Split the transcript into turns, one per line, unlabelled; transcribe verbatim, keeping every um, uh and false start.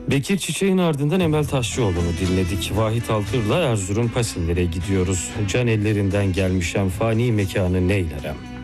Bekir Çiçek'in ardından Emel Taşçıoğlu'nu dinledik. Vahit Alkır'la Erzurum Pasinler'e gidiyoruz. Can ellerinden gelmişem fani mekanı neylerem.